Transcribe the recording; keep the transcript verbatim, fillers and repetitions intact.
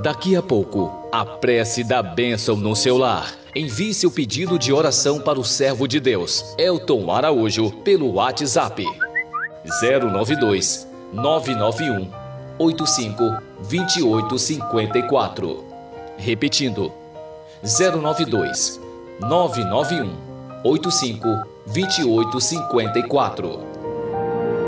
Daqui a pouco, a prece da bênção no seu lar. Envie seu pedido de oração para o servo de Deus, Elton Araújo, pelo WhatsApp zero nove dois, nove nove um, oito cinco, dois oito cinco quatro. Repetindo, zero nove dois, nove nove um, oito cinco, dois oito cinco quatro.